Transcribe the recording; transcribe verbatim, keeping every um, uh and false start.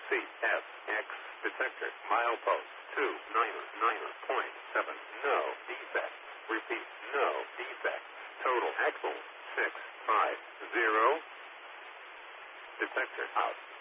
C S X detector milepost two niner niner point seven. No defect. Repeat, no defect. Total axle six five zero. Detector out.